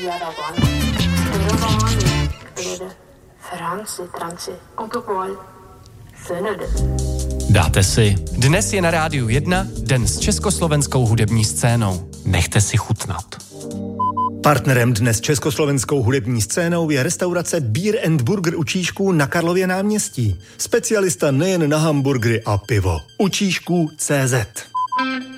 Dáte si. Dnes je na Rádiu 1 den s československou hudební scénou. Nechte si chutnat. Partnerem dnes československou hudební scénou je restaurace Beer and Burger u Čížků na Karlově náměstí. Specialista nejen na hamburgery a pivo. U Čížků CZ.